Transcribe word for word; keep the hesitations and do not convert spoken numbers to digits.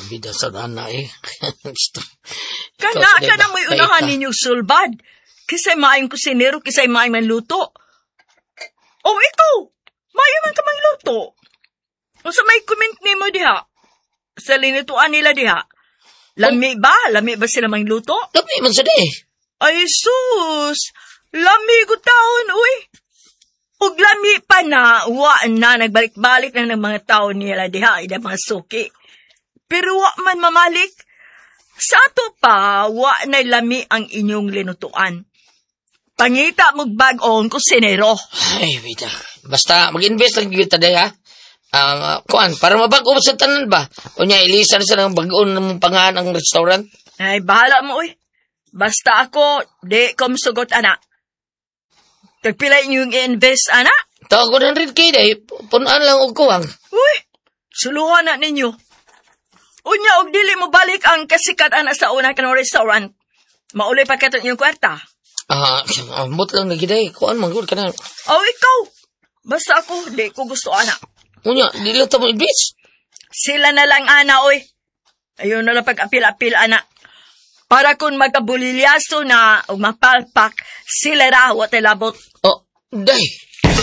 bida sa nana eh. Kana, kana mo'y unahan ninyong sulbad. Kisa'y maayong kusinero, kisa'y maayong manluto. O ikaw, maayong man ka manluto. O sa may comment ni mo diha, sa linutuan nila diha, lami ba? Lami ba sila manluto? Lami man sa di. Ay sus, lami ko taon, uy. Ug lami pa na, wa na, nagbalik-balik na ng mga taon nila diha, ida mga suki. Pero wa man mamalik. Sa ato pa, wa na lami ang inyong linutuan. Pangita mong bag-on kusinero. Ay, bida. Basta, mag-invest lang kita day, ha? Ang, uh, kuan, para mabag-o sa tanan ba? O niya, ilisan sa ng bag-on ng pangahan ang restaurant? Ay, bahala mo, uy. Basta ako, di ko masugot, anak. Tagpila inyong i-invest, anak? Tawag ko ng rin kayo, day. Punaan lang og kuwang. Uy, suluhan na ninyo. Unya, og dili mo balik ang kasikat, anak, sa una kanong restaurant. Mauli pa kato inyong kwarta. Ah, uh, amot lang na giday. Kuan, manggod ka na. Oh, ikaw. Basta ako, di ko gusto, anak. Unya, dili ta mo invest. Sila na lang, ana, oy. Ayun na lang pag-apil-apil, anak. Para kung magkabulilyaso na o mapalpak, sila raw at labot. Oh, day.